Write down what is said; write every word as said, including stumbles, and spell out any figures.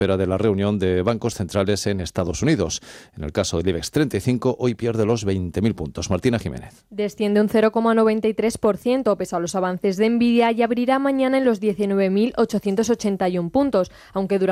Espera de la reunión de bancos centrales en Estados Unidos. En el caso del IBEX treinta y cinco, hoy pierde los veinte mil puntos. Martina Jiménez. Desciende un cero coma noventa y tres por ciento pese a los avances de Nvidia y abrirá mañana en los diecinueve mil ochocientos ochenta y uno puntos, aunque durante